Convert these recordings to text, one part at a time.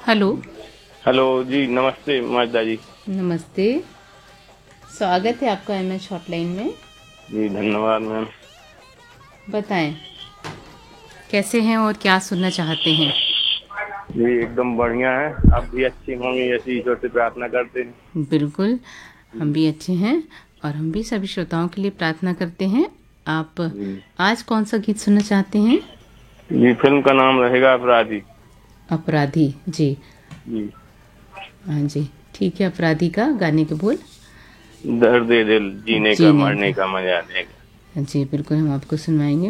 Hello. Hello जी, नमस्ते Mazda जी। नमस्ते। स्वागत है आपका एमएच हॉटलाइन में। जी धन्यवाद मैम। बताएं कैसे हैं और क्या सुनना चाहते हैं। जी एकदम बढ़िया है, आप भी अच्छी होंगी ऐसी ईश्वर से प्रार्थना करते हैं। बिल्कुल, हम भी अच्छे हैं और हम भी सभी श्रोताओं के लिए प्रार्थना करते हैं। आप जी आज कौन सा गीत सुनना चाहते हैं। जी, फिल्म का नाम रहेगा अपराधी। अपराधी जी। जी। हाँ जी, ठीक है। अपराधी का गाने के बोल। दर्द दिल जीने का जीने मरने का। का मजा आने जी बिल्कुल, हम आपको सुनवाएंगे।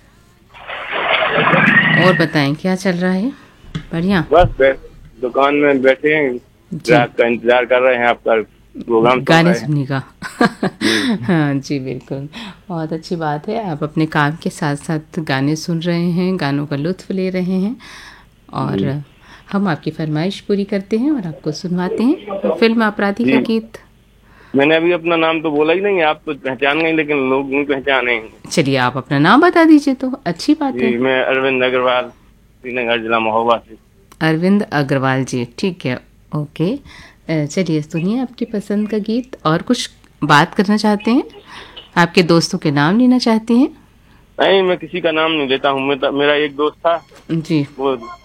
और बताएं क्या चल रहा है। बढ़िया। का। दुकान में बैठे हैं, जी, ग्राहक का इंतजार कर रहे हैं, आपका प्रोग्राम सुन गाने रहे हैं। सुनने का। जी हाँ जी बिल्कुल, बहुत अच्छी बात है। आप अपने काम के साथ साथ गाने सुन रहे हैं, गानों का लुत्फ़ ले रहे हैं और जी हम आपकी फरमाइश पूरी करते हैं और आपको सुनवाते हैं फिल्म अपराधी का जी। गीत। मैंने अभी अपना नाम तो बोला ही नहीं, आप तो पहचान गए लेकिन लोग नहीं पहचाने। चलिए आप अपना नाम बता दीजिए तो अच्छी बात है। जी मैं अरविंद अग्रवाल, श्रीनगर जिला महोबा से। अरविंद अग्रवाल जी, ठीक है। ओके, चलिए सुनिए आपकी पसंद का गीत। और कुछ बात करना चाहते हैं, आपके दोस्तों के नाम लेना चाहते हैं। नहीं, मैं किसी का नाम नहीं लेता हूँ। मेरा एक दोस्त था, जी। वो